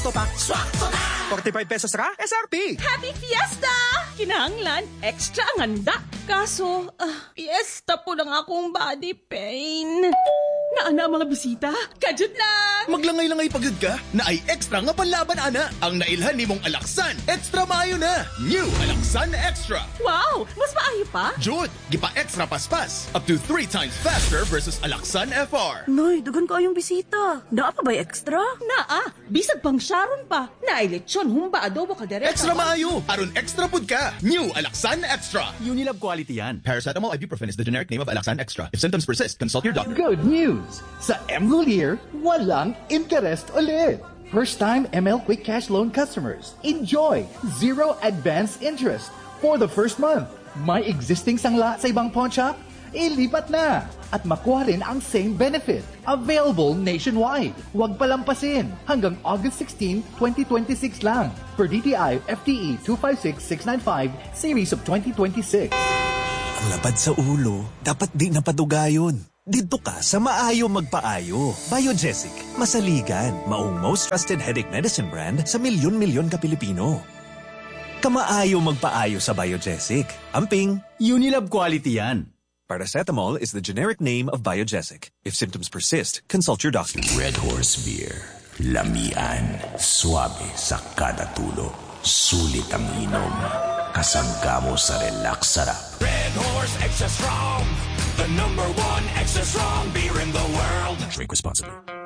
Swakto Pack. Swakto na! 45 pesos ra, SRP. Happy Fiesta! Kinahanglan, extra ang handa. Kaso, fiesta po lang akong body pain. Naana mga bisita, kajut lang! Maglangay-langay pagod ka, na ay extra nga panlaban ana. Ang nailhan ni mong Alaksan, extra maayo na. New Alaksan Extra. Wow, mas maayo pa? Jud, gipa extra paspas. Up to 3 times faster versus Alaksan FR. Noy, dugan ko ayong bisita. Naa pa ba'y extra? Naa, bisag pang Sharon pa. Nailitsyon, humba adobo kaldereta. Extra maayo, aron extra pud ka. New Alaksan Extra. Unilab quality yan. Paracetamol ibuprofen is the generic name of Alaksan Extra. If symptoms persist, consult your doctor. Good news! Sa Mlulier, walang interest ulit. First-time ML Quick Cash Loan customers, enjoy 0 advance interest for the first month. May existing sangla sa ibang pawn shop? Ilipat na! At makuha rin ang same benefit. Available nationwide. Huwag palampasin. Hanggang August 16, 2026 lang. Per DTI FTE 256695, Series of 2026. Ang labad sa ulo, dapat di napadugayon. Dito ka sa Maayo Magpaayo. Biogesic, masaligan, maong most trusted headache medicine brand sa milyon-milyon ka Pilipino. Kamaayo Magpaayo sa Biogesic. Amping, Unilab quality yan. Paracetamol is the generic name of Biogesic. If symptoms persist, consult your doctor. Red Horse Beer. Lamian. Suabe sa kada tulo. Sulit ang inom. Kasangga mo sa relax sarap. Red Horse Extra Strong. The #1 extra strong beer in the world. Drink responsibly.